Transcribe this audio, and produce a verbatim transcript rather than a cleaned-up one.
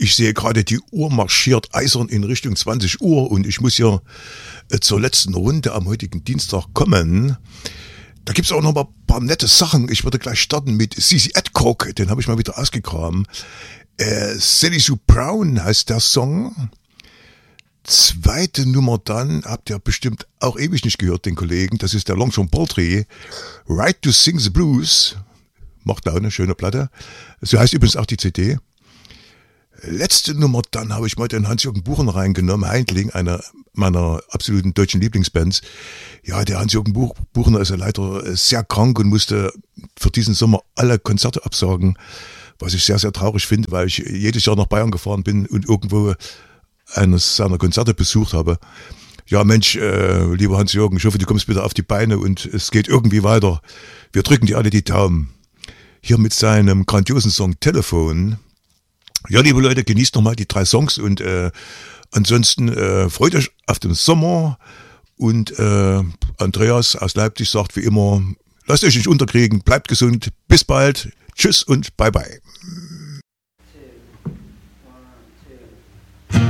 Ich sehe gerade, die Uhr marschiert eisern in Richtung zwanzig Uhr und ich muss hier äh, zur letzten Runde am heutigen Dienstag kommen. Da gibt's auch noch mal ein paar nette Sachen. Ich würde gleich starten mit Cici Adcock, den habe ich mal wieder ausgegraben. Äh, Sally Sue Brown heißt der Song. Zweite Nummer dann, habt ihr bestimmt auch ewig nicht gehört, den Kollegen, das ist der Longshore Poultry. Right to Sing the Blues. Macht Laune, schöne Platte. So heißt übrigens auch die C D. Letzte Nummer, dann habe ich mal den Hans-Jürgen Buchner reingenommen, Heindling, einer meiner absoluten deutschen Lieblingsbands. Ja, der Hans-Jürgen Buch, Buchner ist ja leider sehr krank und musste für diesen Sommer alle Konzerte absagen, was ich sehr, sehr traurig finde, weil ich jedes Jahr nach Bayern gefahren bin und irgendwo eines seiner Konzerte besucht habe. Ja, Mensch, äh, lieber Hans-Jürgen, ich hoffe, du kommst wieder auf die Beine und es geht irgendwie weiter. Wir drücken dir alle die Daumen. Hier mit seinem grandiosen Song Telefon. Ja, liebe Leute, genießt nochmal die drei Songs und äh, ansonsten äh, freut euch auf den Sommer und äh, Andreas aus Leipzig sagt wie immer, lasst euch nicht unterkriegen, bleibt gesund, bis bald, tschüss und bye bye.